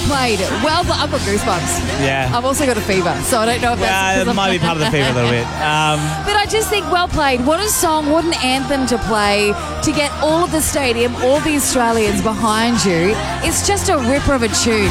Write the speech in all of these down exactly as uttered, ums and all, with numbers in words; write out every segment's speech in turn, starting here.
Well played. Well, pl- I've got goosebumps. Yeah. I've also got a fever, so I don't know if that's... Uh, because it I'm- might be part of the fever a little bit. Um, But I just think well played. What a song, what an anthem to play, to get all of the stadium, all the Australians behind you. It's just a ripper of a tune.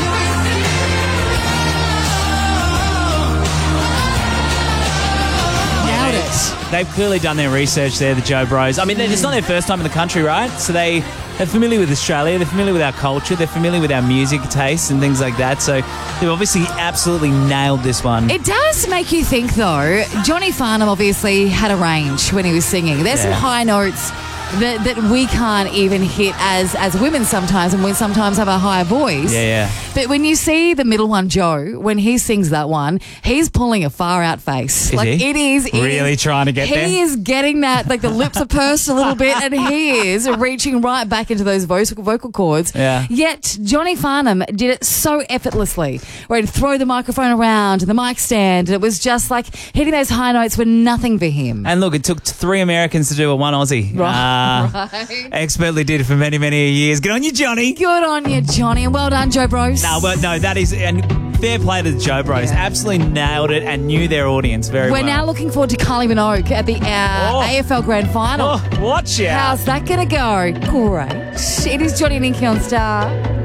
Nailed it. They've clearly done their research there, the Joe Bros. I mean, it's not their first time in the country, right? So they, they're familiar with Australia, they're familiar with our culture, they're familiar with our music tastes and things like that. So they've obviously absolutely nailed this one. It does make you think, though. Johnny Farnham obviously had a range when he was singing. There's some Yeah. high notes that, that we can't even hit as as women sometimes, and we sometimes have a higher voice. Yeah, yeah. But when you see the middle one, Joe, when he sings that one, he's pulling a far out face. Is like he? it is it Really is- trying to get he there? He is getting that, like the lips are pursed a little bit, and he is reaching right back into those vocal vocal cords. Yeah. Yet Johnny Farnham did it so effortlessly, where he'd throw the microphone around, the mic stand, and it was just like hitting those high notes were nothing for him. And look, it took three Americans to do it, one Aussie. Right. Uh, right. Expertly did it for many, many years. Good on you, Johnny. Good on you, Johnny, and well done, Joe Bros. No, but no, that is and fair play to the Joe Bros. Absolutely nailed it and knew their audience very We're well. now looking forward to Kylie Minogue at the uh, Oh. A F L Grand Final. Oh, watch out. How's that going to go? Great. It is Johnny and Inky on Star.